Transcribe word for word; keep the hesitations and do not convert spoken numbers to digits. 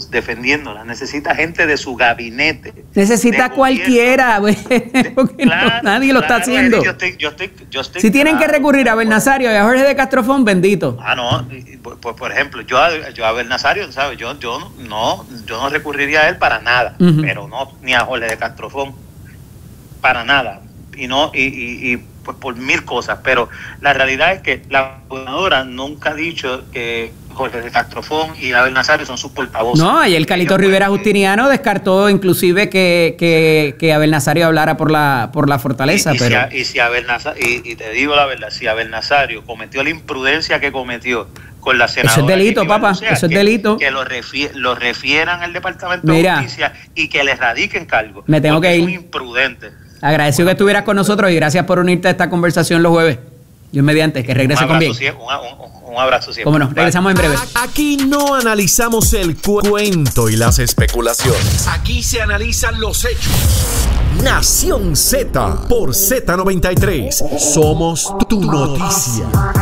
abogados defendiéndola, necesita gente de su gabinete. Necesita cualquiera, güey. Claro, no, nadie lo claro, está haciendo. Eddie, yo estoy, yo estoy, yo estoy, si tienen claro, que recurrir a Abel Nazario y a Jorge de Castrofón, bendito. Ah, no, por, por ejemplo, yo a, yo a Abel Nazario, ¿sabes? Yo, yo, no, yo no recurriría a él para nada, uh-huh. pero no, ni a Jorge de Castrofón, para nada. Y no, y, y, y pues por mil cosas, pero la realidad es que la gobernadora nunca ha dicho que Jorge de Castrofón y Abel Nazario son sus portavoces. No, y el Calito Ellos Rivera pueden, Justiniano descartó inclusive que, que, que Abel Nazario hablara por la por la fortaleza. Y, y, pero... si, y, si Abel Nazario, y, y te digo la verdad, si Abel Nazario cometió la imprudencia que cometió con la senadora... Eso es delito, papá, Lucea, eso es que, delito. Que lo, refier, lo refieran al Departamento Mira, de Justicia y que le radiquen cargo. Me tengo que ir. Son imprudentes. Agradecido que estuvieras con nosotros y gracias por unirte a esta conversación los jueves. Dios mediante, que regrese con bien. Siempre, un, un, un abrazo siempre. Cómo no, regresamos en breve. Aquí no analizamos el cu cuento y las especulaciones. Aquí se analizan los hechos. Nación Z por Z noventa y tres. Somos tu noticia.